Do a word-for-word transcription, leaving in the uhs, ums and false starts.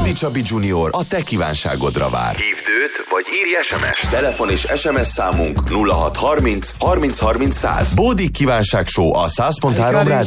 Bódi Csabi Junior a te kívánságodra vár. Hívd őt, vagy írj es em es. Telefon és es em es számunk nulla hat harminc harminc harminc száz. Bódi kívánság show a száz pont három rádió.